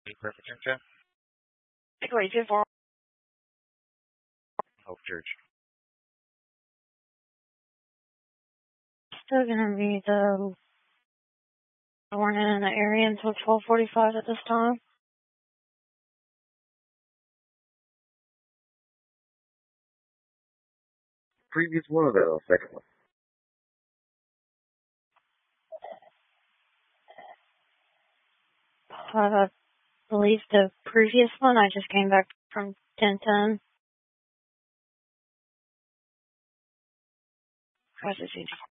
Representative, Wait, 2-4. Hope Church. Still gonna be the warning in the area until 12:45 at this time. Previous one or the second one? I believe the previous one. I just came back from 10:10. How's it